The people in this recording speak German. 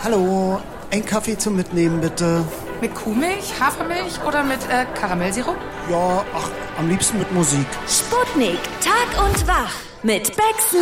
Hallo, ein Kaffee zum Mitnehmen, bitte. Mit Kuhmilch, Hafermilch oder mit Karamellsirup? Ja, am liebsten mit Musik. Sputnik, Tag und Wach mit Becks